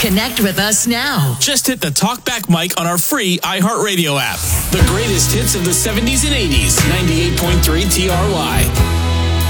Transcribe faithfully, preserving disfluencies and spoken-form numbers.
Connect with us now. Just hit the Talkback mic on our free iHeartRadio app. The greatest hits of the seventies and eighties. ninety-eight point three T R Y.